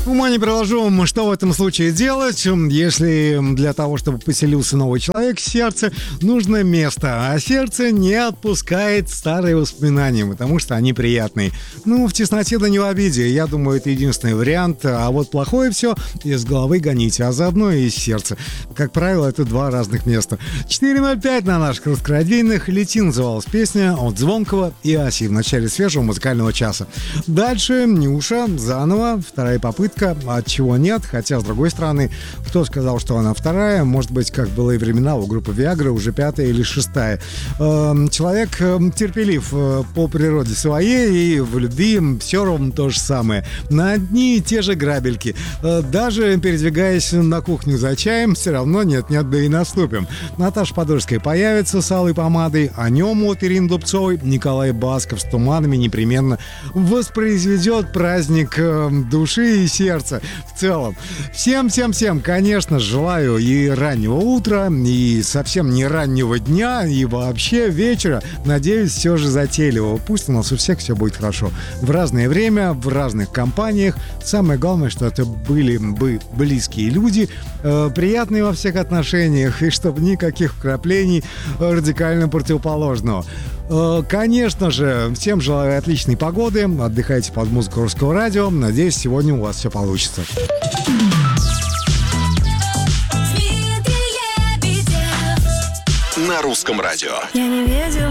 Ума не приложу, что в этом случае делать, если для того, чтобы поселился новый человек в сердце, нужно место, а сердце не отпускает старые воспоминания, потому что они приятные. Ну, в тесноте да не в обиде, я думаю, это единственный вариант, а вот плохое все из головы гоните, а заодно и из сердца. Как правило, это два разных места. 4:05 на наших русскородийных. «Лети» называлась песня от Звонкого и Аси в начале свежего музыкального часа. Дальше Нюша, заново, вторая попытка. От чего нет, хотя, с другой стороны, кто сказал, что она вторая? Может быть, как было и времена у группы Viagra, уже пятая или шестая. Человек терпелив по природе своей, и в любви все равно то же самое. На одни и те же грабельки. Даже передвигаясь на кухню за чаем, все равно нет-нет, да и наступим. Наташа Подольская появится с алой помадой, о нем от Ирины Дубцовой Николай Басков с «Туманами» непременно воспроизведет праздник души и сердца в целом. Всем, конечно, желаю и раннего утра, и совсем не раннего дня, и вообще вечера. Надеюсь, все же затейливого. Пусть у нас у всех все будет хорошо. В разное время, в разных компаниях. Самое главное, что это были бы близкие люди, приятные во всех отношениях, и чтобы никаких вкраплений радикально противоположного. Конечно же, всем желаю отличной погоды. Отдыхайте под музыку Русского радио. Надеюсь, сегодня у вас все получится. На Русском радио. Я не видел